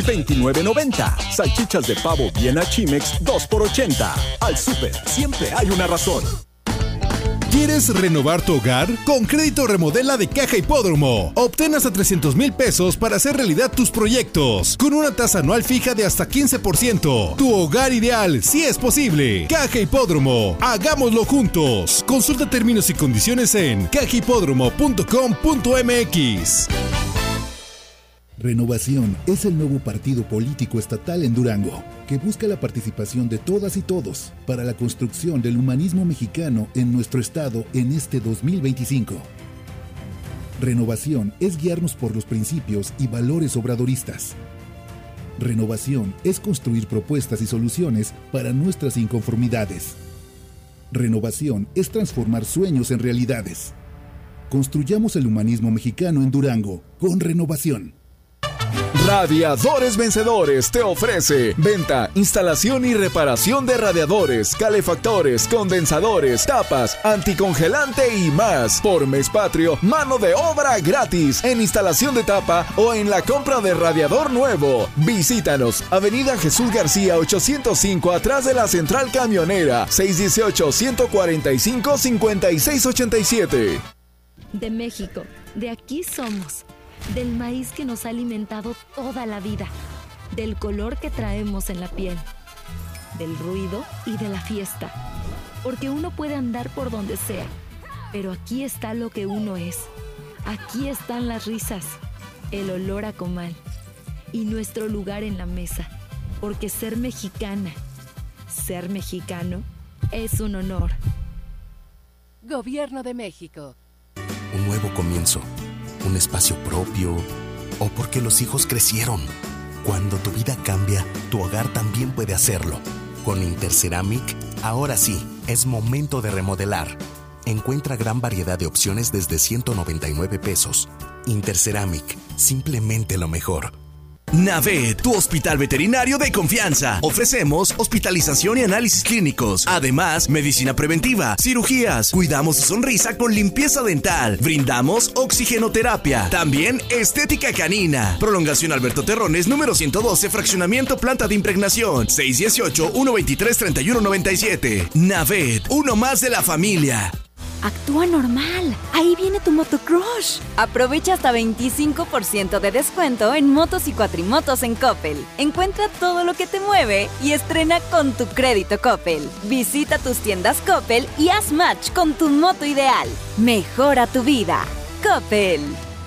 $29.90. Salchichas de pavo Viena Chimex 2 por $80. Al súper siempre hay una razón. ¿Quieres renovar tu hogar? Con Crédito Remodela de Caja Hipódromo. Obtén hasta $300,000 para hacer realidad tus proyectos. Con una tasa anual fija de hasta 15%. Tu hogar ideal, si es posible. Caja Hipódromo. Hagámoslo juntos. Consulta términos y condiciones en cajahipódromo.com.mx. Renovación es el nuevo partido político estatal en Durango, que busca la participación de todas y todos para la construcción del humanismo mexicano en nuestro estado en este 2025. Renovación es guiarnos por los principios y valores obradoristas. Renovación es construir propuestas y soluciones para nuestras inconformidades. Renovación es transformar sueños en realidades. Construyamos el humanismo mexicano en Durango con Renovación. Radiadores Vencedores te ofrece venta, instalación y reparación de radiadores, calefactores, condensadores, tapas, anticongelante y más. Por mes patrio, mano de obra gratis en instalación de tapa o en la compra de radiador nuevo. Visítanos, Avenida Jesús García 805, atrás de la Central Camionera, 618-145-5687. De México, de aquí somos. Del maíz que nos ha alimentado toda la vida, del color que traemos en la piel, del ruido y de la fiesta. Porque uno puede andar por donde sea, pero aquí está lo que uno es. Aquí están las risas, el olor a comal y nuestro lugar en la mesa. Porque ser mexicana, ser mexicano, es un honor. Gobierno de México. Un nuevo comienzo. Un espacio propio, o porque los hijos crecieron. Cuando tu vida cambia, tu hogar también puede hacerlo. Con Interceramic, ahora sí, es momento de remodelar. Encuentra gran variedad de opciones desde $199. Interceramic, simplemente lo mejor. Navet, tu hospital veterinario de confianza. Ofrecemos hospitalización y análisis clínicos. Además, medicina preventiva, cirugías. Cuidamos su sonrisa con limpieza dental. Brindamos oxigenoterapia. También estética canina. Prolongación Alberto Terrones, número 112, fraccionamiento planta de impregnación. 618-123-3197. Navet, uno más de la familia. Actúa normal. Ahí viene tu motocrush. Aprovecha hasta 25% de descuento en motos y cuatrimotos en Coppel. Encuentra todo lo que te mueve y estrena con tu crédito Coppel. Visita tus tiendas Coppel y haz match con tu moto ideal. Mejora tu vida. Coppel.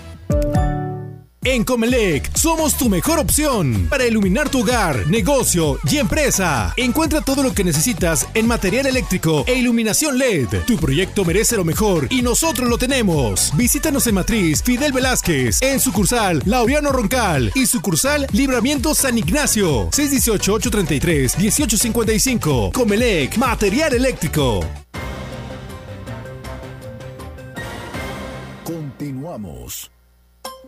En Comelec, somos tu mejor opción para iluminar tu hogar, negocio y empresa. Encuentra todo lo que necesitas en material eléctrico e iluminación LED. Tu proyecto merece lo mejor y nosotros lo tenemos. Visítanos en Matriz Fidel Velázquez, en sucursal Laureano Roncal y sucursal Libramiento San Ignacio. 618-833-1855. Comelec, material eléctrico. Continuamos.